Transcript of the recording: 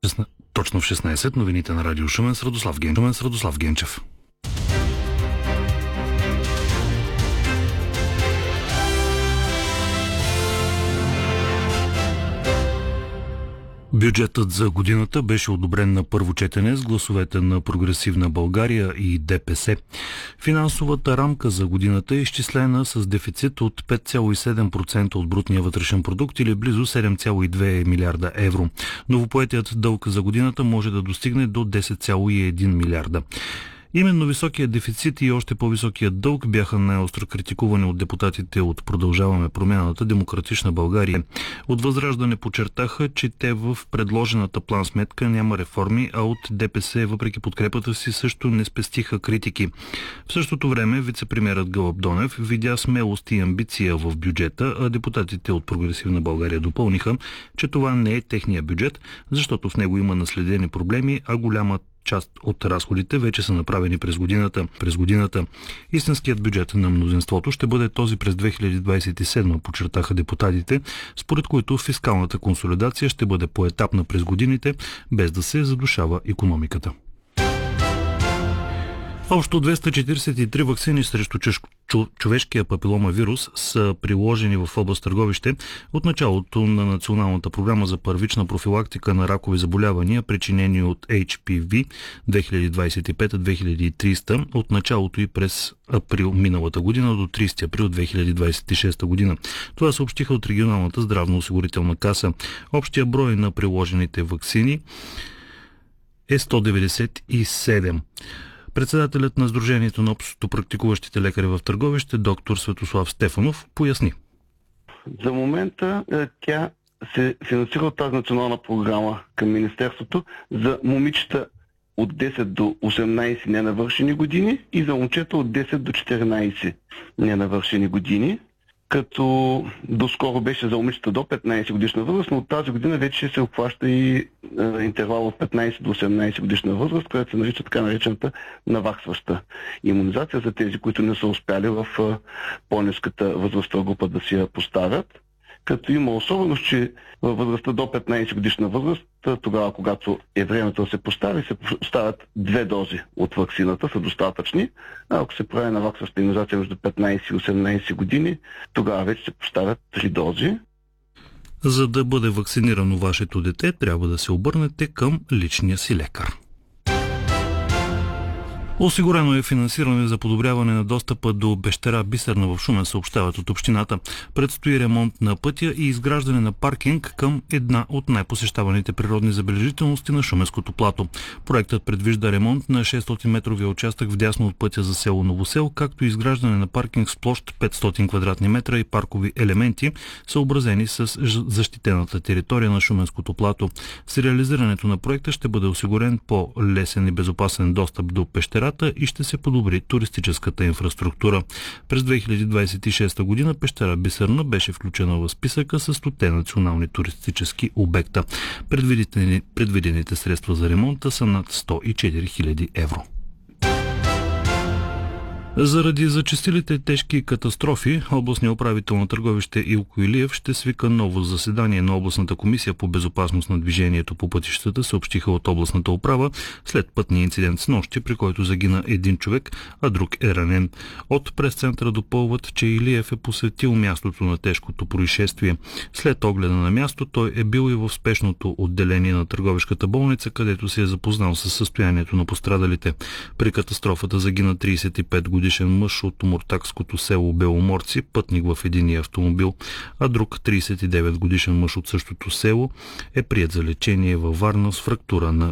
Точно в 16 новините на Радио Шумен с Радослав Генчев. Бюджетът за годината беше одобрен на първо четене с гласовете на Прогресивна България и ДПС. Финансовата рамка за годината е изчислена с дефицит от 5,7% от брутния вътрешен продукт или близо 7,2 милиарда евро. Новопоетият дълг за годината може да достигне до 10,1 милиарда. Именно високият дефицит и още по-високият дълг бяха най-остро критикувани от депутатите от Продължаваме промяната, Демократична България. От Възраждане подчертаха, че те в предложената план-сметка няма реформи, а от ДПС, въпреки подкрепата си, също не спестиха критики. В същото време вицепремиерът Гълъб Донев видя смелост и амбиция в бюджета, а депутатите от Прогресивна България допълниха, че това не е техния бюджет, защото в него има наследени проблеми, а голяма част от разходите вече са направени през годината. Истинският бюджет на мнозинството ще бъде този през 2027, подчертаха депутатите, според които фискалната консолидация ще бъде поетапна през годините, без да се задушава икономиката. Общо 243 ваксини срещу човешкия папиломавирус са приложени в област Търговище от началото на Националната програма за първична профилактика на ракови заболявания, причинени от HPV 2025-2030, от началото и през април миналата година до 30 април 2026 година. Това съобщиха от Регионалната здравноосигурителна каса. Общия брой на приложените ваксини е 197. Председателят на Сдружението на общопрактикуващите лекари в Търговище, доктор Светослав Стефанов, поясни. За момента тя се финансира от тази национална програма към Министерството за момичета от 10 до 18 ненавършени години и за момчета от 10 до 14 ненавършени години, като доскоро беше за момичета до 15 годишна възраст, но от тази година вече се обхваща и интервал от 15 до 18 годишна възраст, която се нарича така наречената наваксваща имунизация за тези, които не са успяли в по-ниската възрастова група да си я поставят. Като има особеност, че във възрастта до 15 годишна възраст, тогава когато е времето да се постави, се поставят 2 дози от ваксината, са достатъчни. А ако се прави наваксваща имунизация между 15 и 18 години, тогава вече се поставят 3 дози. За да бъде вакцинирано вашето дете, трябва да се обърнете към личния си лекар. Осигурено е финансиране за подобряване на достъпа до Пещера Бисерна в Шумен, съобщават от общината. Предстои ремонт на пътя и изграждане на паркинг към една от най-посещаваните природни забележителности на Шуменското плато. Проектът предвижда ремонт на 600-метровия участък вдясно от пътя за село Новосел, както и изграждане на паркинг с площ 500 квадратни метра и паркови елементи, съобразени с защитената територия на Шуменското плато. С реализирането на проекта ще бъде осигурен по-лесен и безопасен достъп до пещера и ще се подобри туристическата инфраструктура. През 2026 година Пещера Бисерна беше включена в списъка с 100 национални туристически обекта. Предвидените средства за ремонта са над 104 000 евро. Заради зачестилите тежки катастрофи, областният управител на Търговище Илко Илиев ще свика ново заседание на областната комисия по безопасност на движението по пътищата, съобщиха от областната управа след пътния инцидент с нощи, при който загина един човек, а друг е ранен. От прес-центъра допълват, че Илиев е посетил мястото на тежкото происшествие. След огледа на място той е бил и в спешното отделение на Търговишката болница, където се е запознал с състоянието на пострадалите. При катастрофата загина 35 годишен мъж от омуртакското село Беломорци, пътник в единия автомобил, а друг 39 годишен мъж от същото село е приет за лечение във Варна с фрактура на